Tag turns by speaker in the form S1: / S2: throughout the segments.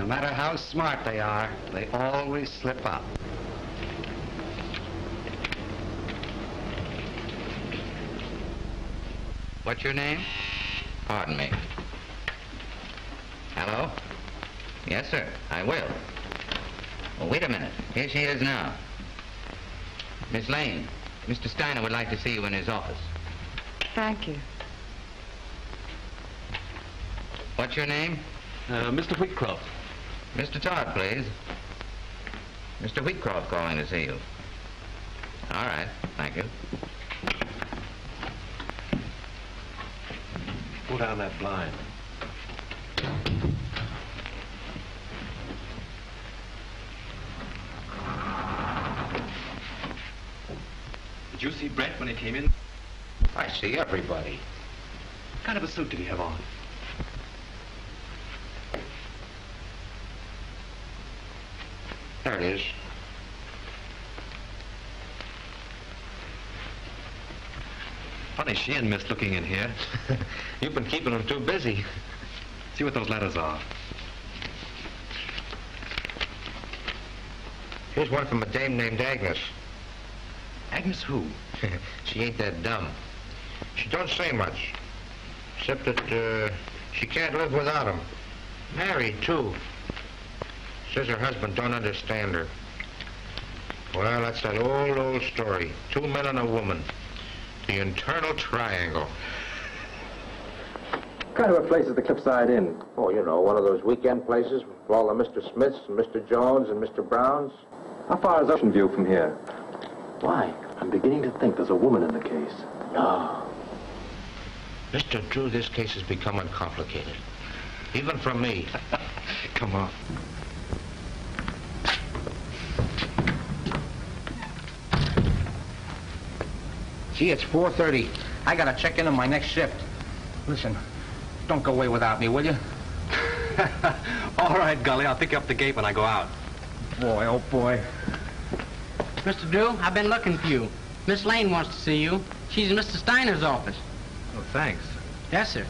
S1: No matter how smart they are, they always slip up. What's your name?
S2: Pardon me. Hello? Yes, sir, I will. Well, wait a minute. Here she is now. Miss Lane, Mr. Steiner would like to see you in his office.
S3: Thank you.
S2: What's your name?
S4: Mr. Wheatcroft.
S2: Mr. Todd, please. Mr. Wheatcroft calling to see you. All right, thank you.
S4: Pull down that blind. Did you see Brent when he came in?
S1: I see everybody.
S4: What kind of a suit did he have on?
S1: There it is.
S4: Funny she and Miss looking in here.
S1: You've been keeping them too busy.
S4: See what those letters are.
S1: Here's one from a dame named Agnes.
S4: Agnes who?
S1: She ain't that dumb. She don't say much, except that she can't live without him. Married, too. Says her husband don't understand her. Well, that's that old story. 2 men and a woman. The internal triangle.
S4: What kind of a place is the Cliffside Inn?
S5: Oh, you know, one of those weekend places with all the Mr. Smiths and Mr. Jones and Mr. Browns.
S4: How far is Ocean View from here?
S5: Why? I'm beginning to think there's a woman in the case.
S1: No. Mr. Drew, this case has become uncomplicated. Even for me.
S4: Come on.
S1: Gee, it's 4:30. I gotta check in on my next shift. Listen, don't go away without me, will you?
S4: All right, Gully, I'll pick you up the gate when I go out.
S1: Boy, oh boy.
S6: Mr. Drew, I've been looking for you. Miss Lane wants to see you. She's in Mr. Steiner's office.
S4: Oh, thanks.
S6: Yes, sir.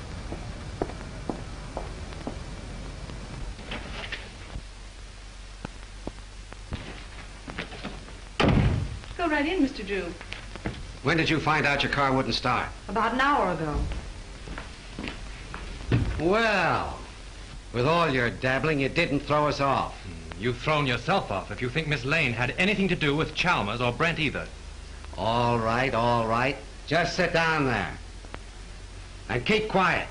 S3: Go right in, Mr. Drew.
S1: When did you find out your car wouldn't start?
S3: About an hour ago.
S1: Well, with all your dabbling, it didn't throw us off.
S4: You've thrown yourself off if you think Miss Lane had anything to do with Chalmers or Brent either.
S1: All right, all right. Just sit down there. And keep quiet.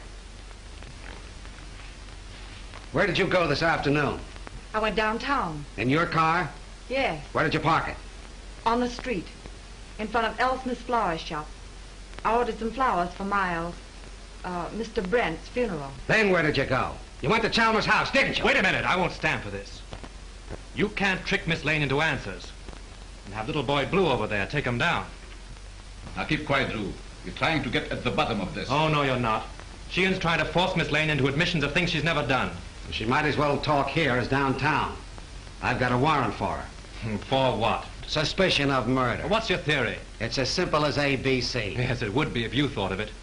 S1: Where did you go this afternoon?
S3: I went downtown.
S1: In your car?
S3: Yes,
S1: Where did you park it?
S3: on the street, in front of L. Smith's flower shop. I ordered some flowers for Miles, Mr. Brent's funeral.
S1: Then where did you go? You went to Chalmers' house, didn't you?
S4: Wait a minute, I won't stand for this. You can't trick Miss Lane into answers. And have little boy Blue over there take him down.
S7: Now keep quiet, Drew. You're trying to get at the bottom of this.
S4: Oh, no, you're not. Sheehan's trying to force Miss Lane into admissions of things she's never done.
S1: She might as well talk here as downtown. I've got a warrant for her.
S4: For what?
S1: Suspicion of murder.
S4: What's your theory?
S1: It's as simple as ABC.
S4: Yes, it would be if you thought of it.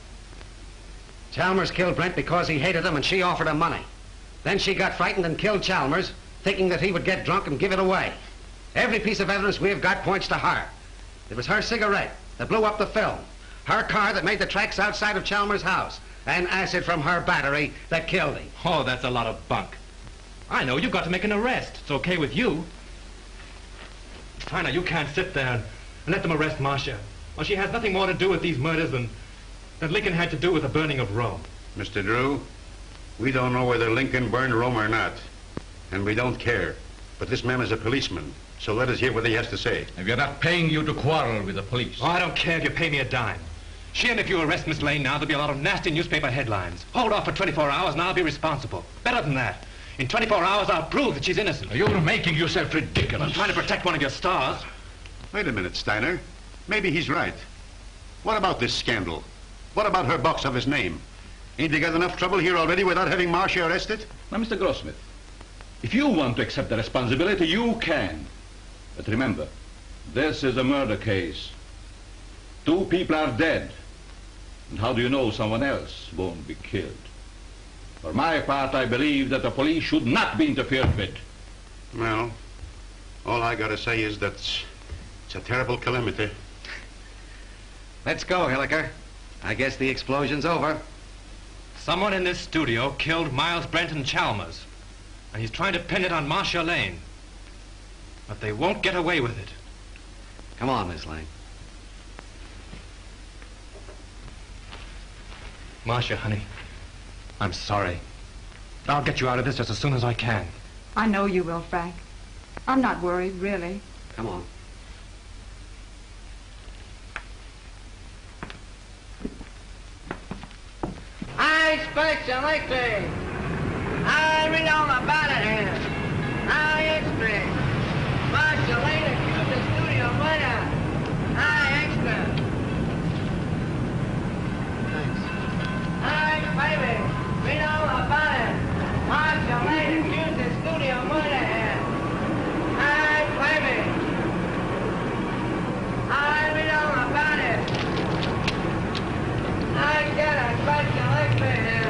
S1: Chalmers killed Brent because he hated him and she offered him money. Then she got frightened and killed Chalmers, thinking that he would get drunk and give it away. Every piece of evidence we have got points to her. It was her cigarette that blew up the film, her car that made the tracks outside of Chalmers' house, and acid from her battery that killed him.
S4: Oh, that's a lot of bunk. I know, you've got to make an arrest. It's okay with you. Steiner, you can't sit there and let them arrest Marcia. Well, she has nothing more to do with these murders than Lincoln had to do with the burning of Rome.
S8: Mr. Drew, we don't know whether Lincoln burned Rome or not, and we don't care. But this man is a policeman, so let us hear what he has to say.
S7: If you're not paying you to quarrel with the police.
S4: Oh, I don't care if you pay me a dime. Sheehan, if you arrest Miss Lane now, there'll be a lot of nasty newspaper headlines. Hold off for 24 hours and I'll be responsible. Better than that. In 24 hours, I'll prove that she's innocent.
S7: You're making yourself ridiculous.
S4: I'm trying to protect one of your stars.
S8: Wait a minute, Steiner. Maybe he's right. What about this scandal? What about her box office name? Ain't they got enough trouble here already without having Marcia arrested?
S7: Now, Mr. Grossmith, if you want to accept the responsibility, you can. But remember, this is a murder case. 2 people are dead. And how do you know someone else won't be killed? For my part, I believe that the police should not be interfered with.
S8: Well, all I gotta say is that it's a terrible calamity.
S9: Let's go, Hilliker. I guess the explosion's over.
S4: Someone in this studio killed Miles Brenton Chalmers, and he's trying to pin it on Marcia Lane. But they won't get away with it.
S9: Come on, Miss Lane.
S4: Marcia, honey, I'm sorry. I'll get you out of this just as soon as I can.
S3: I know you will, Frank. I'm not worried, really.
S9: Come on.
S6: I expect electric. I read all about it here. I expect. Marcia Lane accused the studio winner. I expect.
S9: Thanks.
S6: I baby. Read all about it. Marcia Lane accused the studio winner here. I baby. I read all about it. I get a special electric here.